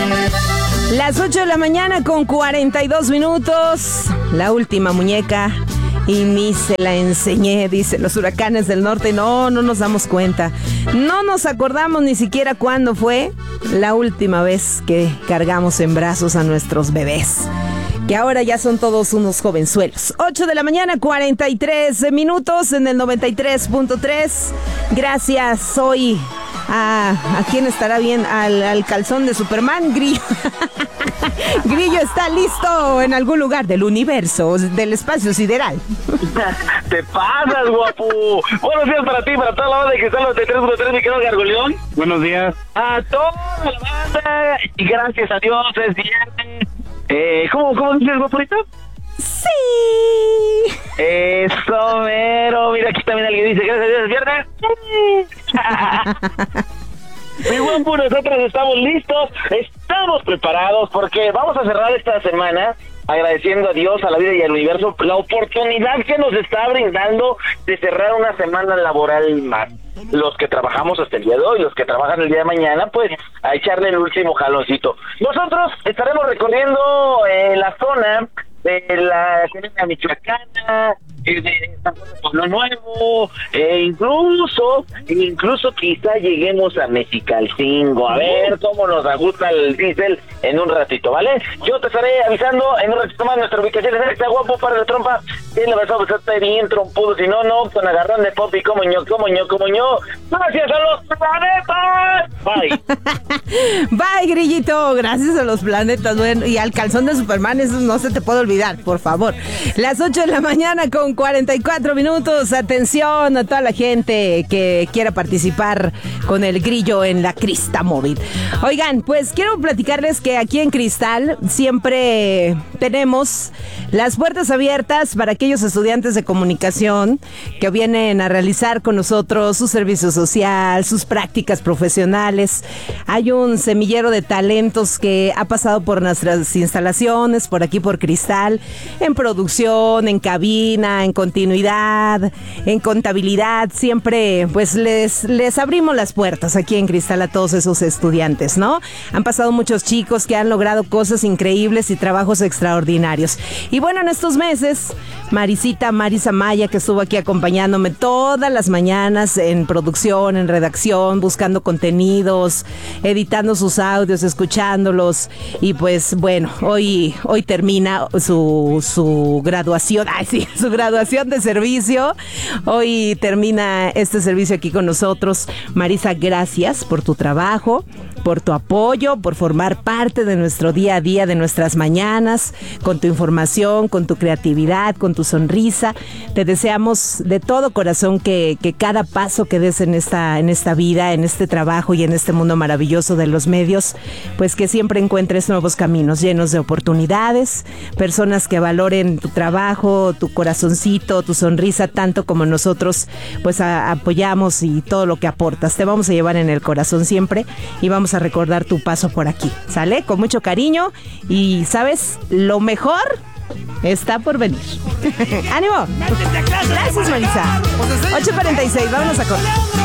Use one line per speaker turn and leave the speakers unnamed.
Las 8 de la mañana con 42 minutos. La última muñeca. Y ni se la enseñé, dicen los huracanes del norte. No nos damos cuenta. No nos acordamos ni siquiera cuándo fue la última vez que cargamos en brazos a nuestros bebés, que ahora ya son todos unos jovenzuelos. 8 de la mañana, 43 minutos en el 93.3. Gracias hoy a quién estará bien, al calzón de Superman, Grillo. Grillo está listo en algún lugar del universo, del espacio sideral.
Te pasas, guapo. Buenos días para ti, para toda la banda de Cristal 93.3, mi querido Gargoleón.
Buenos días.
A toda la banda, y gracias a Dios es viernes. ¿Cómo dices, guaporito?
Sí.
Eso, mero. Mira, aquí también alguien dice, gracias a Dios es viernes. Mi guapo, nosotros estamos listos, estamos preparados, porque vamos a cerrar esta semana agradeciendo a Dios, a la vida y al universo la oportunidad que nos está brindando de cerrar una semana laboral más. Los que trabajamos hasta el día de hoy, los que trabajan el día de mañana, pues a echarle el último jaloncito. Nosotros estaremos recorriendo la zona de la Colonia Michoacana, de San Juan de Pueblo Nuevo, incluso quizá lleguemos a Mexicalcingo, a ver cómo nos ajusta el diésel en un ratito, ¿vale? Yo te estaré avisando en un ratito más nuestra ubicación exacta, guapo, para la trompa. Tiene la verdad, pues está bien trompudo, si no, con agarrón de pop y como ño. Gracias a los planetas. Bye.
Bye, Grillito. Gracias a los planetas. Bueno, y al calzón de Superman, eso no se te puede olvidar, por favor. Las 8 de la mañana con 44 minutos. Atención a toda la gente que quiera participar con el Grillo en la Crista Móvil. Oigan, pues quiero platicarles que aquí en Cristal siempre tenemos las puertas abiertas para aquellos estudiantes de comunicación que vienen a realizar con nosotros su servicio social, sus prácticas profesionales. Hay un semillero de talentos que ha pasado por nuestras instalaciones, por aquí por Cristal, en producción, en cabina, en continuidad, en contabilidad. Siempre pues les abrimos las puertas aquí en Cristal a todos esos estudiantes, ¿no? Han pasado muchos chicos que han logrado cosas increíbles y trabajos extraordinarios. Y bueno, en estos meses, Marisa Maya, que estuvo aquí acompañándome todas las mañanas en producción, en redacción, buscando contenidos, editando sus audios, escuchándolos. Y pues bueno, hoy termina su graduación, su graduación de servicio. Hoy termina este servicio aquí con nosotros. Marisa, gracias por tu trabajo, por tu apoyo, por formar parte de nuestro día a día, de nuestras mañanas, con tu información, con tu creatividad, con tu sonrisa. Te deseamos de todo corazón que cada paso que des en esta vida, en este trabajo y en este mundo maravilloso de los medios, pues que siempre encuentres nuevos caminos llenos de oportunidades, personas que valoren tu trabajo, tu corazoncito, tu sonrisa, tanto como nosotros pues apoyamos y todo lo que aportas. Te vamos a llevar en el corazón siempre y vamos a recordar tu paso por aquí, ¿sale? Con mucho cariño y, ¿sabes? Lo mejor está por venir. ¡Ánimo! Gracias, Marisa. 8:46, vámonos a correr.